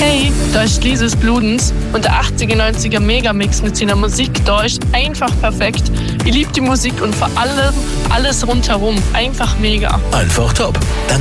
Hey, da ist Lises Bludens und der 80er, 90er Megamix mit seiner Musik, da ist einfach perfekt. Ich liebe die Musik und vor allem alles rundherum. Einfach mega. Einfach top. Dann